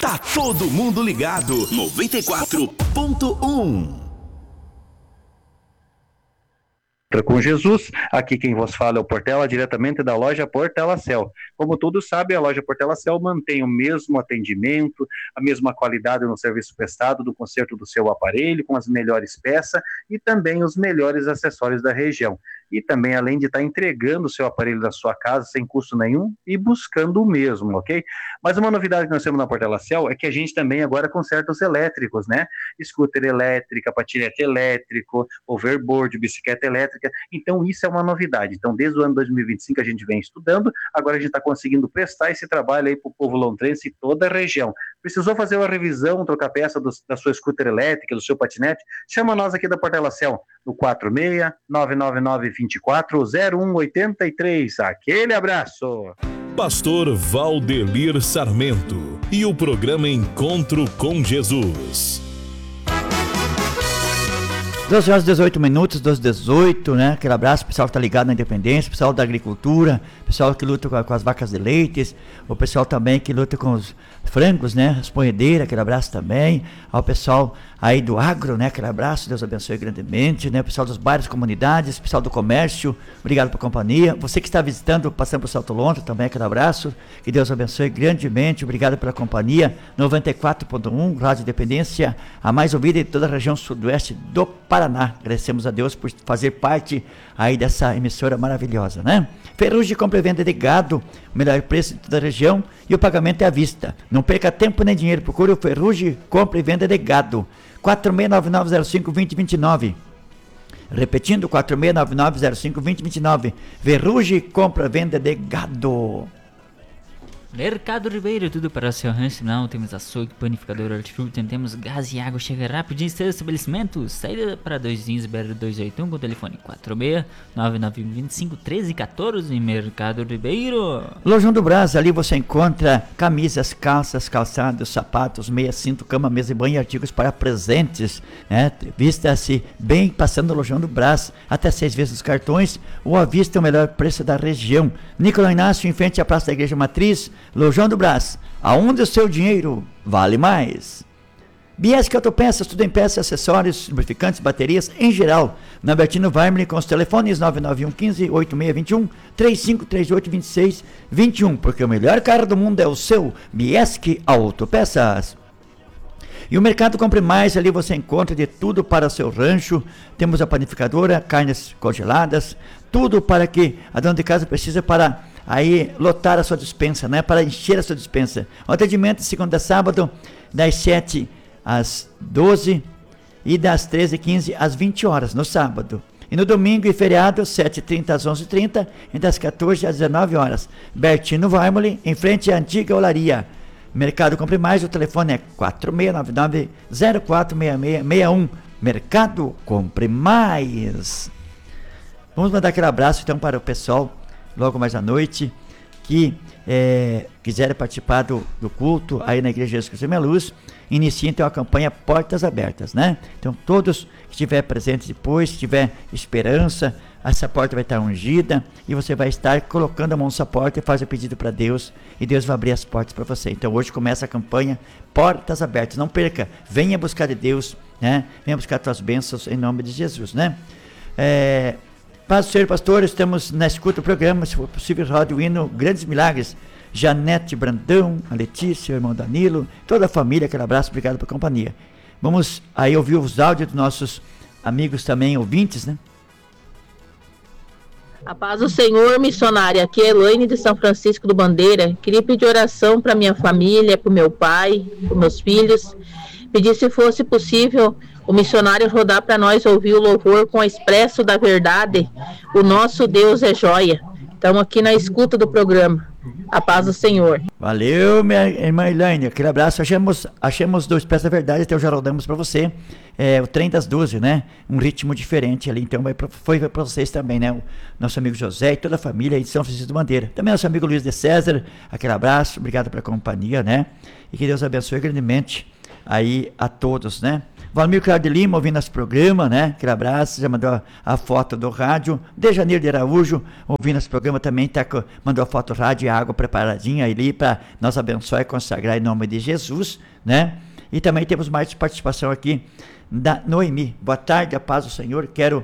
Tá todo mundo ligado. 94.1. Com Jesus, aqui quem vos fala é o Portela, diretamente da loja Portelacel. Como todos sabem, a loja Portelacel mantém o mesmo atendimento, a mesma qualidade no serviço prestado do conserto do seu aparelho, com as melhores peças e também os melhores acessórios da região. E também, além de estar entregando o seu aparelho da sua casa sem custo nenhum e buscando o mesmo, ok? Mas uma novidade que nós temos na Portelacel é que a gente também agora conserta os elétricos, né? Scooter elétrica, patinete elétrico, overboard, bicicleta elétrica. Então isso é uma novidade. Então desde o ano 2025 a gente vem estudando, agora a gente está conseguindo prestar esse trabalho aí para o povo lontrense e toda a região. Precisou fazer uma revisão, trocar peça da sua scooter elétrica, do seu patinete? Chama nós aqui da Portelacel no 46-999-24-0183. Aquele abraço! Pastor Valdelir Sarmento e o programa Encontro com Jesus. 12 horas e 18 minutos, 12h18, né? Aquele abraço, pessoal que tá ligado na Independência, pessoal da agricultura, pessoal que luta com as vacas de leite, o pessoal também que luta com os frangos, né? As ponhedeiras, aquele abraço também, ao pessoal aí do agro, né? Aquele abraço, Deus abençoe grandemente, né? O pessoal dos bairros, comunidades, pessoal do comércio, obrigado pela companhia. Você que está visitando, passando por Salto Lontra, também aquele abraço, que Deus abençoe grandemente, obrigado pela companhia. 94.1, Rádio Independência, a mais ouvida de toda a região sudoeste do Paraná. Agradecemos a Deus por fazer parte aí dessa emissora maravilhosa, né? Ferrugem compra e venda de gado, o melhor preço de toda a região e o pagamento é à vista. Não perca tempo nem dinheiro, procure o Ferrugem compra e venda de gado. 4699052029. Repetindo, 4699052029. Ferrugem compra e venda de gado. Mercado Ribeiro, tudo para o seu rancho. Não temos açougue, panificador, hortifruti, temos gás e água. Chega rápido em seus estabelecimentos. Saída para 2 BR 281 com o telefone 46-9925-1314 em Mercado Ribeiro. Lojão do Brás, ali você encontra camisas, calças, calçados, sapatos, meia, cinto, cama, mesa e banho e artigos para presentes, né? Vista-se bem passando no Lojão do Brás, até 6 vezes os cartões, ou à vista o melhor preço da região. Nicolau Inácio, em frente à Praça da Igreja Matriz, Lojão do Brás, aonde o seu dinheiro vale mais. Biesc Autopeças, tudo em peças, acessórios, lubrificantes, baterias, em geral. Na Bertino Weimler, com os telefones 99115-8621, 3538-2621, porque o melhor carro do mundo é o seu Biesc Autopeças. E o Mercado Compre Mais, ali você encontra de tudo para o seu rancho. Temos a panificadora, carnes congeladas, tudo para que a dona de casa precisa para aí lotar a sua despensa, né? Para encher a sua despensa. O atendimento de segunda a sábado, das 7 às 12 e das 13h15 às 20 horas no sábado. E no domingo e feriado, 7h30 às 11h30 e das 14 às 19 horas. Bertino Weimoli, em frente à antiga olaria. Mercado Compre Mais, o telefone é 4699-046661. Mercado Compre Mais. Vamos mandar aquele abraço então para o pessoal logo mais à noite, que quiserem participar do culto aí na Igreja Jesus Cristo da Minha Luz. Inicia então a campanha Portas Abertas, né? Então todos que estiver presentes depois, se tiver esperança, essa porta vai estar ungida e você vai estar colocando a mão nessa porta e faz o pedido para Deus e Deus vai abrir as portas para você. Então hoje começa a campanha Portas Abertas. Não perca, venha buscar de Deus, né? Venha buscar tuas bênçãos em nome de Jesus, né? Paz do Senhor, pastor, estamos na escuta do programa, se for possível, roda o hino Grandes Milagres. Janete Brandão, a Letícia, o irmão Danilo, toda a família, aquele abraço, obrigado pela companhia. Vamos aí ouvir os áudios dos nossos amigos também, ouvintes, né? A paz do Senhor, missionária, aqui é Elaine de São Francisco do Bandeira. Queria pedir oração para minha família, para o meu pai, para os meus filhos. Pedir se fosse possível o missionário rodar para nós ouvir o louvor com o Expresso da Verdade. O nosso Deus é joia. Estamos aqui na escuta do programa. A paz do Senhor. Valeu, minha irmã Elaine. Aquele abraço. Achamos do Expresso da Verdade, então já rodamos para você. O Trem das 12, né? Um ritmo diferente ali. Então foi para vocês também, né? O nosso amigo José e toda a família aí de São Francisco do Bandeira. Também nosso amigo Luiz de César. Aquele abraço. Obrigado pela companhia, né? E que Deus abençoe grandemente aí a todos, né? Valmir Claudio de Lima ouvindo nosso programa, né? Aquele abraço, já mandou a foto do rádio. De Janeiro de Araújo ouvindo nosso programa também, mandou a foto do rádio e a água preparadinha ali para nós abençoar e consagrar em nome de Jesus, né? E também temos mais participação aqui da Noemi. Boa tarde, a paz do Senhor. Quero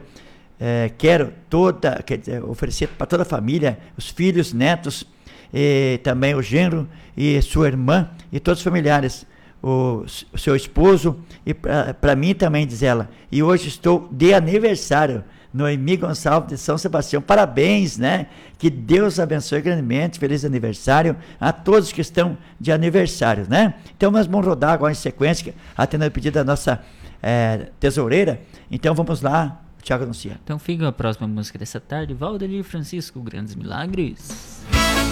oferecer para toda a família, os filhos, netos, e também o genro e sua irmã e todos os familiares, o seu esposo e para mim também, diz ela. E hoje estou de aniversário, Noemi Gonçalves de São Sebastião. Parabéns, né? Que Deus abençoe grandemente. Feliz aniversário a todos que estão de aniversário, né? Então nós vamos rodar agora em sequência, atendendo o pedido da nossa tesoureira. Então vamos lá, Thiago anuncia. Então fica a próxima música dessa tarde, Valdelir Francisco, Grandes Milagres.